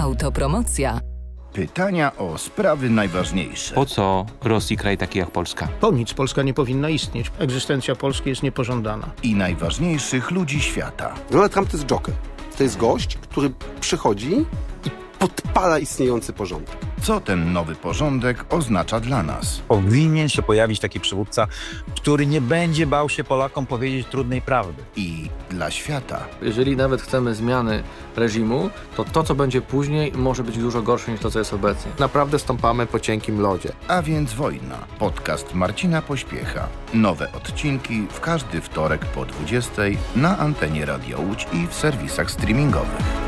Autopromocja. Pytania o sprawy najważniejsze. Po co Rosji kraj taki jak Polska? Po nic Polska nie powinna istnieć. Egzystencja Polski jest niepożądana. I najważniejszych ludzi świata. Donald Trump to jest joker. To jest gość, który przychodzi i podpala istniejący porządek. Co ten nowy porządek oznacza dla nas? Powinien się pojawić taki przywódca, który nie będzie bał się Polakom powiedzieć trudnej prawdy. I dla świata. Jeżeli nawet chcemy zmiany reżimu, to co będzie później może być dużo gorsze niż to, co jest obecnie. Naprawdę stąpamy po cienkim lodzie. A więc wojna. Podcast Marcina Pośpiecha. Nowe odcinki w każdy wtorek po 20:00 na antenie Radio Łódź i w serwisach streamingowych.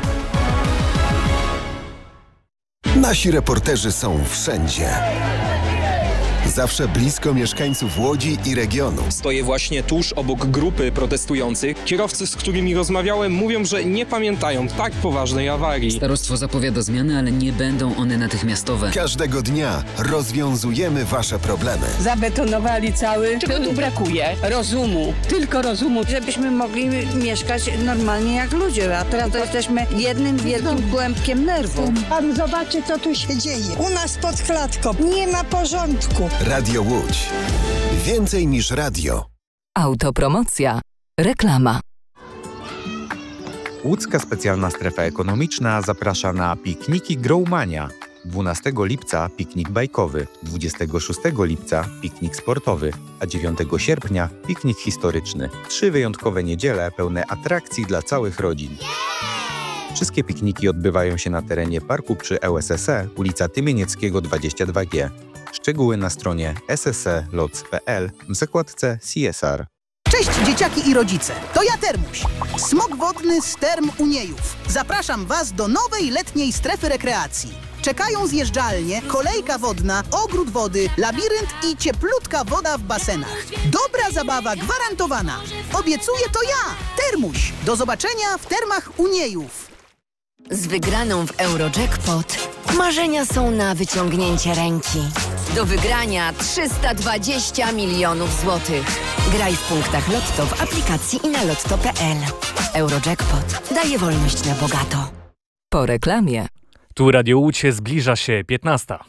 Nasi reporterzy są wszędzie. Zawsze blisko mieszkańców Łodzi i regionu. Stoję właśnie tuż obok grupy protestujących. Kierowcy, z którymi rozmawiałem, mówią, że nie pamiętają tak poważnej awarii. Starostwo zapowiada zmiany, ale nie będą one natychmiastowe. Każdego dnia rozwiązujemy wasze problemy. Zabetonowali cały. Czego tu brakuje? Rozumu. Tylko rozumu, żebyśmy mogli mieszkać normalnie jak ludzie. A teraz to jesteśmy jednym wielkim kłębkiem nerwów. Pan zobaczy, co tu się dzieje. U nas pod klatką nie ma porządku. Radio Łódź. Więcej niż radio. Autopromocja. Reklama. Łódzka Specjalna Strefa Ekonomiczna zaprasza na pikniki Growmania. 12 lipca piknik bajkowy, 26 lipca piknik sportowy, a 9 sierpnia piknik historyczny. 3 wyjątkowe niedziele pełne atrakcji dla całych rodzin. Wszystkie pikniki odbywają się na terenie parku przy ŁSSE, ulica Tymienieckiego 22G. Szczegóły na stronie ssloc.pl w zakładce CSR. Cześć dzieciaki i rodzice, to ja Termuś, smok wodny z Term Uniejów. Zapraszam Was do nowej letniej strefy rekreacji. Czekają zjeżdżalnie, kolejka wodna, ogród wody, labirynt i cieplutka woda w basenach. Dobra zabawa gwarantowana. Obiecuję to ja, Termuś. Do zobaczenia w Termach Uniejów. Z wygraną w Eurojackpot marzenia są na wyciągnięcie ręki. Do wygrania 320 milionów złotych. Graj w punktach Lotto w aplikacji i na lotto.pl. Eurojackpot daje wolność na bogato. Po reklamie. Tu Radio Łódź, zbliża się 15:00.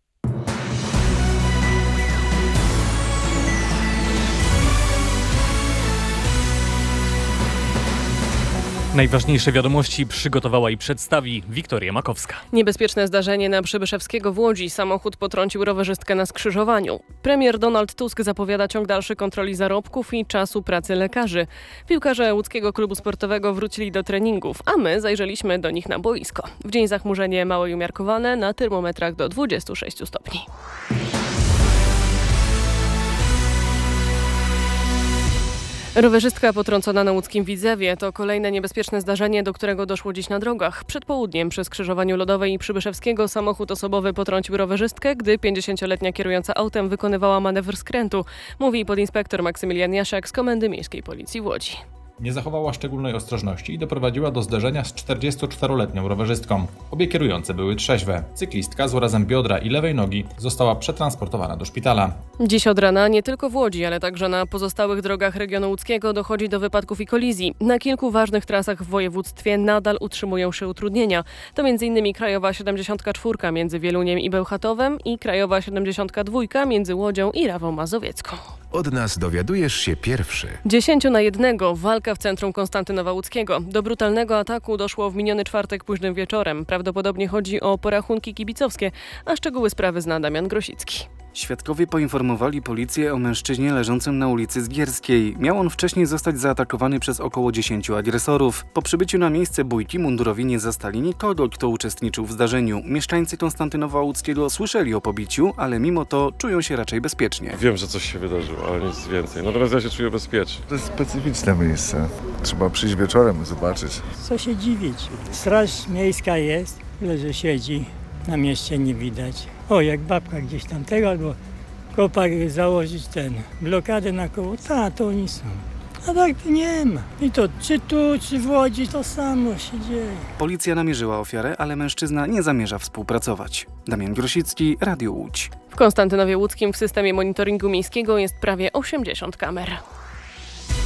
Najważniejsze wiadomości przygotowała i przedstawi Wiktoria Makowska. Niebezpieczne zdarzenie na Przybyszewskiego w Łodzi. Samochód potrącił rowerzystkę na skrzyżowaniu. Premier Donald Tusk zapowiada ciąg dalszy kontroli zarobków i czasu pracy lekarzy. Piłkarze łódzkiego klubu sportowego wrócili do treningów, a my zajrzeliśmy do nich na boisko. W dzień zachmurzenie małe i umiarkowane, na termometrach do 26 stopni. Rowerzystka potrącona na łódzkim Widzewie to kolejne niebezpieczne zdarzenie, do którego doszło dziś na drogach. Przed południem przy skrzyżowaniu Lodowej i Przybyszewskiego samochód osobowy potrącił rowerzystkę, gdy 50-letnia kierująca autem wykonywała manewr skrętu, mówi podinspektor Maksymilian Jasiak z Komendy Miejskiej Policji w Łodzi. Nie zachowała szczególnej ostrożności i doprowadziła do zderzenia z 44-letnią rowerzystką. Obie kierujące były trzeźwe. Cyklistka z urazem biodra i lewej nogi została przetransportowana do szpitala. Dziś od rana nie tylko w Łodzi, ale także na pozostałych drogach regionu łódzkiego dochodzi do wypadków i kolizji. Na kilku ważnych trasach w województwie nadal utrzymują się utrudnienia. To m.in. Krajowa 74 między Wieluniem i Bełchatowem i Krajowa 72 między Łodzią i Rawą Mazowiecką. Od nas dowiadujesz się pierwszy. 10 na 1. Walka w centrum Konstantynowa Łódzkiego. Do brutalnego ataku doszło w miniony czwartek późnym wieczorem. Prawdopodobnie chodzi o porachunki kibicowskie, a szczegóły sprawy zna Damian Grosicki. Świadkowie poinformowali policję o mężczyźnie leżącym na ulicy Zgierskiej. Miał on wcześniej zostać zaatakowany przez około 10 agresorów. Po przybyciu na miejsce bójki mundurowi nie zastali nikogo, kto uczestniczył w zdarzeniu. Mieszkańcy Konstantynowa Łódzkiego słyszeli o pobiciu, ale mimo to czują się raczej bezpiecznie. Wiem, że coś się wydarzyło, ale nic więcej. Natomiast ja się czuję bezpiecznie. To jest specyficzne miejsce. Trzeba przyjść wieczorem i zobaczyć. Co się dziwić? Straż miejska jest, tyle że siedzi. Na mieście nie widać. O, jak babka gdzieś tam tego, albo kopak założyć blokadę na koło, to oni są. A tak to nie ma. I to czy tu, czy w Łodzi, to samo się dzieje. Policja namierzyła ofiarę, ale mężczyzna nie zamierza współpracować. Damian Grosicki, Radio Łódź. W Konstantynowie Łódzkim w systemie monitoringu miejskiego jest prawie 80 kamer. W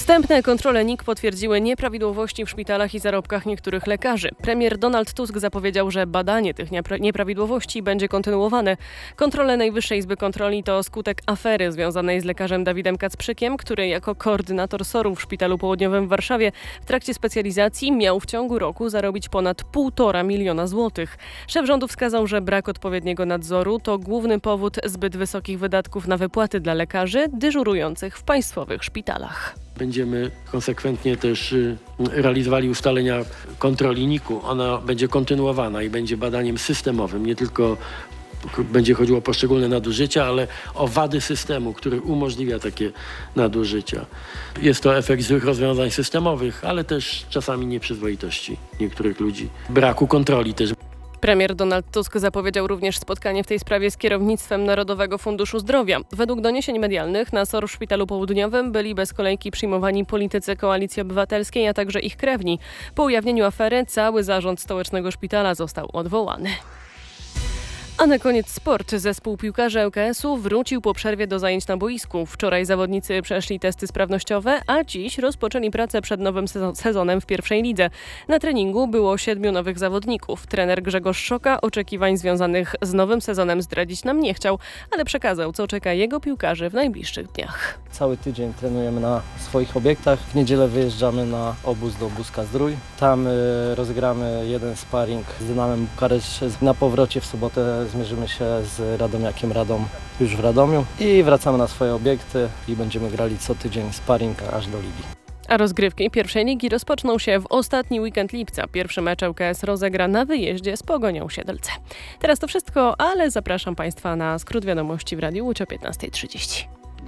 Wstępne kontrole NIK potwierdziły nieprawidłowości w szpitalach i zarobkach niektórych lekarzy. Premier Donald Tusk zapowiedział, że badanie tych nieprawidłowości będzie kontynuowane. Kontrole Najwyższej Izby Kontroli to skutek afery związanej z lekarzem Dawidem Kacprzykiem, który jako koordynator SOR-u w Szpitalu Południowym w Warszawie w trakcie specjalizacji miał w ciągu roku zarobić ponad 1,5 miliona złotych. Szef rządu wskazał, że brak odpowiedniego nadzoru to główny powód zbyt wysokich wydatków na wypłaty dla lekarzy dyżurujących w państwowych szpitalach. Będziemy konsekwentnie też realizowali ustalenia kontroli NIK-u. Ona będzie kontynuowana i będzie badaniem systemowym, nie tylko będzie chodziło o poszczególne nadużycia, ale o wady systemu, który umożliwia takie nadużycia. Jest to efekt złych rozwiązań systemowych, ale też czasami nieprzyzwoitości niektórych ludzi, braku kontroli też. Premier Donald Tusk zapowiedział również spotkanie w tej sprawie z kierownictwem Narodowego Funduszu Zdrowia. Według doniesień medialnych na SOR w Szpitalu Południowym byli bez kolejki przyjmowani politycy Koalicji Obywatelskiej, a także ich krewni. Po ujawnieniu afery cały zarząd stołecznego szpitala został odwołany. A na koniec sport. Zespół piłkarzy ŁKS-u wrócił po przerwie do zajęć na boisku. Wczoraj zawodnicy przeszli testy sprawnościowe, a dziś rozpoczęli pracę przed nowym sezonem w pierwszej lidze. Na treningu było 7 nowych zawodników. Trener Grzegorz Szoka oczekiwań związanych z nowym sezonem zdradzić nam nie chciał, ale przekazał, co czeka jego piłkarzy w najbliższych dniach. Cały tydzień trenujemy na swoich obiektach. W niedzielę wyjeżdżamy na obóz do Buska-Zdrój. Tam rozegramy jeden sparring z Dynamem Bukareszt. Na powrocie w sobotę zmierzymy się z Radomiakiem Radom już w Radomiu i wracamy na swoje obiekty i będziemy grali co tydzień sparring aż do ligi. A rozgrywki pierwszej ligi rozpoczną się w ostatni weekend lipca. Pierwszy mecz ŁKS rozegra na wyjeździe z Pogonią Siedlce. Teraz to wszystko, ale zapraszam Państwa na skrót wiadomości w Radiu Łódź o 15:30.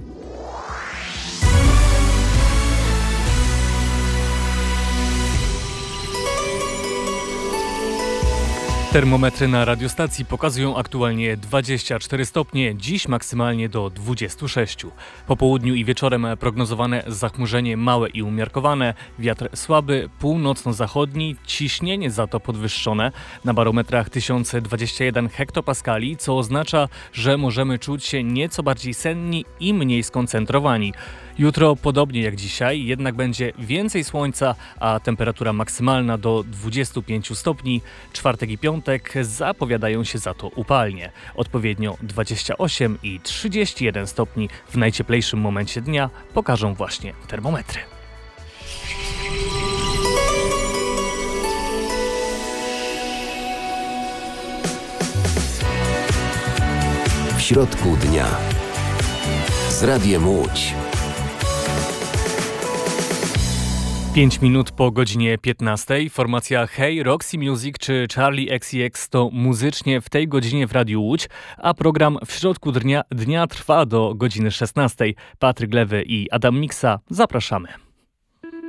Termometry na radiostacji pokazują aktualnie 24 stopnie, dziś maksymalnie do 26. Po południu i wieczorem prognozowane zachmurzenie małe i umiarkowane, wiatr słaby, północno-zachodni, ciśnienie za to podwyższone na barometrach 1021 hektopaskali, co oznacza, że możemy czuć się nieco bardziej senni i mniej skoncentrowani. Jutro podobnie jak dzisiaj, jednak będzie więcej słońca, a temperatura maksymalna do 25 stopni. Czwartek i piątek zapowiadają się za to upalnie. Odpowiednio 28 i 31 stopni w najcieplejszym momencie dnia pokażą właśnie termometry. W środku dnia z Radiem Łódź. 5 minut po godzinie 15. Formacja Hey, Roxy Music czy Charlie XCX to muzycznie w tej godzinie w Radiu Łódź, a program w środku dnia trwa do godziny 16. Patryk Lewy i Adam Miksa, zapraszamy.